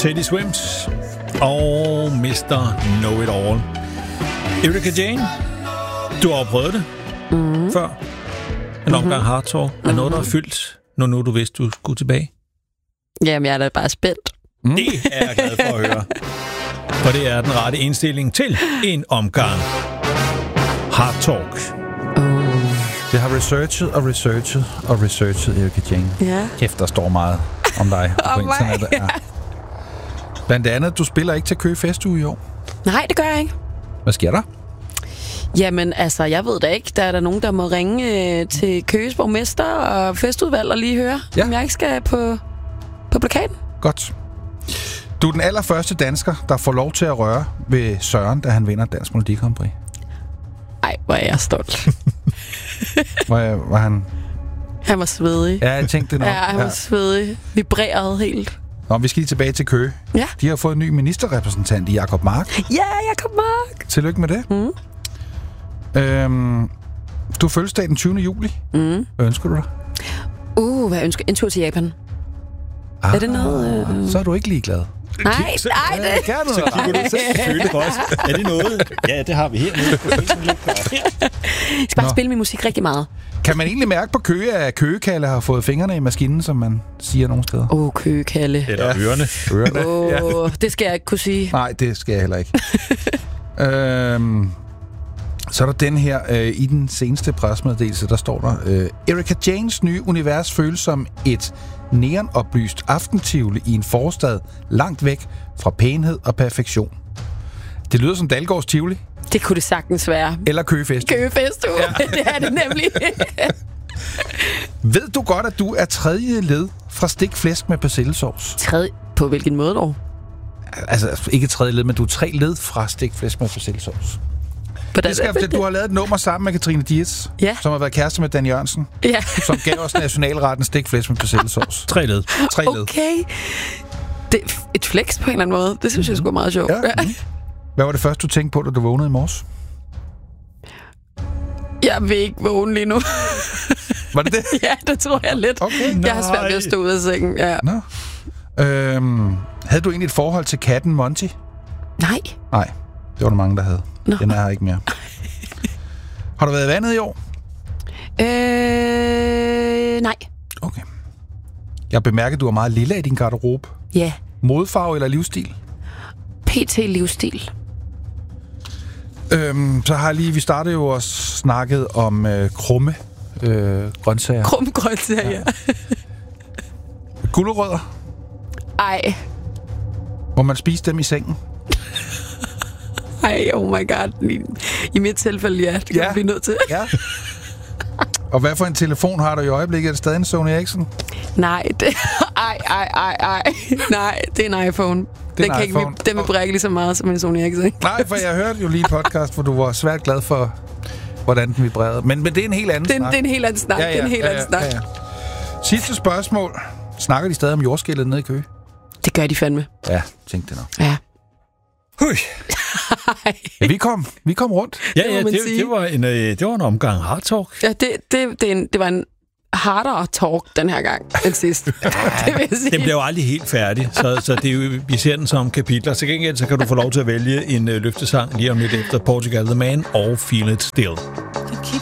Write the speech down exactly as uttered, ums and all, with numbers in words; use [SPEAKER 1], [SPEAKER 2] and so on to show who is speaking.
[SPEAKER 1] Teddy Swims og mister Know It All. Erika Jane, du har prøvet det mm. før. En omgang mm-hmm. Hard Talk. Er noget, der er fyldt, når nu du vidste, du skulle tilbage?
[SPEAKER 2] Jamen, jeg er da bare spændt.
[SPEAKER 1] Mm. Det er jeg glad for at høre. For det er den rette indstilling til en omgang Hard Talk.
[SPEAKER 3] Oh. Det har researchet og researchet og researchet, Erika Jane.
[SPEAKER 2] Ja.
[SPEAKER 3] Kæft, der står meget om dig på
[SPEAKER 2] oh
[SPEAKER 3] internettet. Ja. Blandt andet, du spiller ikke til Køge Festuge i år.
[SPEAKER 2] Nej, det gør jeg ikke.
[SPEAKER 3] Hvad sker der?
[SPEAKER 2] Jamen, altså, jeg ved da ikke. Der er der nogen, der må ringe øh, til Køges borgmester og festudvalg og lige høre, ja. om jeg ikke skal på, på plakaten.
[SPEAKER 3] Godt. Du er den allerførste dansker, der får lov til at røre ved Søren, da han vinder Dansk Melodi Grand Prix.
[SPEAKER 2] Ej, hvor er jeg stolt.
[SPEAKER 3] var, var han...
[SPEAKER 2] Han var svedig.
[SPEAKER 3] Ja, jeg tænkte det nok.
[SPEAKER 2] Ja, han var ja. svedig. Vibrerede helt.
[SPEAKER 3] Nå, vi skal lige tilbage til Køge.
[SPEAKER 2] Ja.
[SPEAKER 3] De har fået en ny ministerrepræsentant i Jacob Mark.
[SPEAKER 2] Ja, Jacob Mark.
[SPEAKER 3] Tillykke med det.
[SPEAKER 2] Mm.
[SPEAKER 3] Øhm, du har fødselsdag den tyvende juli.
[SPEAKER 2] Mm.
[SPEAKER 3] Hvad ønsker du dig?
[SPEAKER 2] Uh, hvad ønsker en tur til Japan. Ah, er det noget... Øh...
[SPEAKER 3] Så er du ikke ligeglad.
[SPEAKER 2] Nej, nej, det...
[SPEAKER 3] Så
[SPEAKER 1] kigger du selvfølgelig på os. Er det noget? Ja, det har vi her.
[SPEAKER 2] Jeg skal bare Nå. spille min musik rigtig meget.
[SPEAKER 3] Kan man egentlig mærke på Køge, at Køgekalle har fået fingrene i maskinen, som man siger nogle steder?
[SPEAKER 2] Åh, oh, Køgekalle.
[SPEAKER 1] Eller ja. ørerne.
[SPEAKER 3] Ørerne.
[SPEAKER 2] Åh, oh, ja. Det skal jeg ikke kunne sige.
[SPEAKER 3] Nej, det skal jeg heller ikke. øhm, så er der den her, øh, i den seneste pressemeddelelse, der står der, øh, Erika Janes nye univers føles som et neonoplyst aftentivoli i en forstad langt væk fra pænhed og perfektion. Det lyder som Dalgårds Tivoli.
[SPEAKER 2] Det kunne det sagtens være.
[SPEAKER 3] Eller Køgefest.
[SPEAKER 2] Køgefest, ja. Det er det nemlig.
[SPEAKER 3] Ved du godt, at du er tredje led fra stik flæsk med persillesovs?
[SPEAKER 2] Tredje? På hvilken måde dog?
[SPEAKER 3] Altså, ikke tredje led, men du er tre led fra stik flæsk med persillesovs. Det skal, det, du har lavet et nummer sammen med Katrine Dietz,
[SPEAKER 2] ja.
[SPEAKER 3] som har været kæreste med Dan Jørgensen,
[SPEAKER 2] ja.
[SPEAKER 3] som gav os nationalretten stikflæsk med persillesovs.
[SPEAKER 1] Tre led.
[SPEAKER 3] Tre led.
[SPEAKER 2] Okay. Det, et flex på en eller anden måde. Det synes mm-hmm. jeg sgu er meget sjovt. Ja. Mm.
[SPEAKER 3] Hvad var det første, du tænkte på, da du vågnede i morges?
[SPEAKER 2] Jeg vil ikke vågne lige nu.
[SPEAKER 3] Var det det?
[SPEAKER 2] Ja, det tror jeg lidt.
[SPEAKER 3] Okay.
[SPEAKER 2] Jeg har svært ved at stå ud af sengen. Ja.
[SPEAKER 3] Nå. Øhm, havde du egentlig et forhold til katten Monty?
[SPEAKER 2] Nej.
[SPEAKER 3] Nej, det var der mange, der havde.
[SPEAKER 2] Nå.
[SPEAKER 3] Den er her ikke mere. Har du været i vandet i år?
[SPEAKER 2] Øh, nej.
[SPEAKER 3] Okay. Jeg bemærker, at du er meget lille i din garderobe.
[SPEAKER 2] Ja.
[SPEAKER 3] Modfarve eller livsstil?
[SPEAKER 2] P T livsstil.
[SPEAKER 3] Øhm, så har jeg lige, vi startede jo og snakket om øh, krumme øh, grøntsager.
[SPEAKER 2] Krumme grøntsager, ja. ja.
[SPEAKER 3] Gulerødder?
[SPEAKER 2] Ej.
[SPEAKER 3] Må man spise dem i sengen?
[SPEAKER 2] Ej, oh my god. I, i mit tilfælde, ja. Det kan
[SPEAKER 3] ja.
[SPEAKER 2] vi blive nødt til.
[SPEAKER 3] Ja. Og hvad for en telefon har du i øjeblikket? Er det stadig en Sony Ericsson?
[SPEAKER 2] Nej, det... Ej, ej, ej, ej. Nej, det er en iPhone.
[SPEAKER 3] Det
[SPEAKER 2] den
[SPEAKER 3] er
[SPEAKER 2] kan
[SPEAKER 3] iPhone.
[SPEAKER 2] ikke, den vil brække lige så meget som en Sony Ericsson.
[SPEAKER 3] Nej, for jeg hørte jo lige en podcast, hvor du var svært glad for, hvordan den vibrerede. Men, men det er en helt anden
[SPEAKER 2] det,
[SPEAKER 3] snak.
[SPEAKER 2] Det er en helt anden snak.
[SPEAKER 3] Ja, ja,
[SPEAKER 2] det er en helt
[SPEAKER 3] ja,
[SPEAKER 2] anden
[SPEAKER 3] ja,
[SPEAKER 2] snak.
[SPEAKER 3] Ja, ja. Sidste spørgsmål. Snakker de stadig om jordskældet nede i Køge?
[SPEAKER 2] Det gør de fandme.
[SPEAKER 3] Ja, tænkte det nok.
[SPEAKER 2] Ja.
[SPEAKER 3] Hui. Ja, vi kom, vi kom rundt.
[SPEAKER 1] Ja, ja, det, det, var en, det var en omgang hard talk.
[SPEAKER 2] Ja, det, det, det, en, det var en hardere talk den her gang end sidst. Ja, det vil jeg sige.
[SPEAKER 1] Den bliver jo aldrig helt færdig, så, så det er jo, vi ser den som kapitler. Så gengæld så kan du få lov til at vælge en uh, løftesang lige om lidt efter Portugal The Man og Feel It Still.